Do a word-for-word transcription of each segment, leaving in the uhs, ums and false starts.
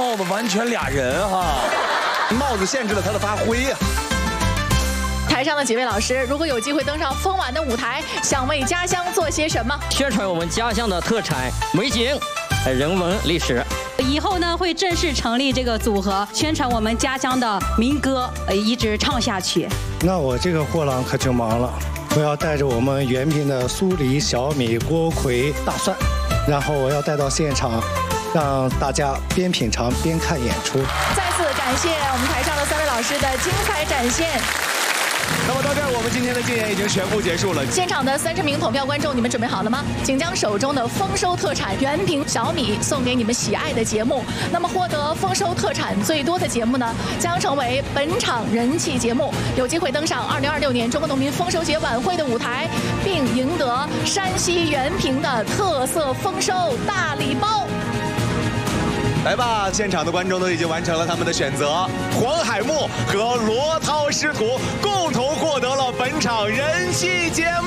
帽子完全俩人哈， 帽子限制了他的发挥呀。 台上的几位老师，如果有机会登上丰晚的舞台，想为家乡做些什么？ 宣传我们家乡的特产美景、人文历史。 以后呢，会正式成立这个组合，宣传我们家乡的民歌，呃，一直唱下去。 那我这个货郎可就忙了，我要带着我们原平的酥梨、小米、锅盔、大蒜，然后我要带到现场，让大家边品尝边看演出。 再次感谢我们台上的三位老师的精彩展现。 那么到这儿，我们今天的竞演已经全部结束了。 现场的三十名投票观众，你们准备好了吗？请将手中的丰收特产原平小米送给你们喜爱的节目。那么获得丰收特产最多的节目呢，将成为本场人气节目，有机会登上二零二六年中国农民丰收节晚会的舞台，并赢得山西原平的特色丰收大礼包。 来吧，现场的观众都已经完成了他们的选择，黄海木和罗涛师徒共同获得了本场人气节目。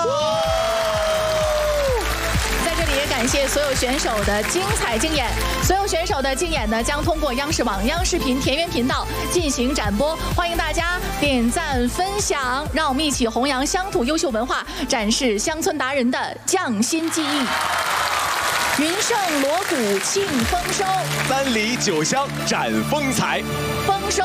在这里也感谢所有选手的精彩竞演，所有选手的竞演呢将通过央视网、央视频田园频道进行展播，欢迎大家点赞分享，让我们一起弘扬乡土优秀文化，展示乡村达人的匠心技艺。云盛锣鼓庆丰收， 三里九乡展风采， 丰收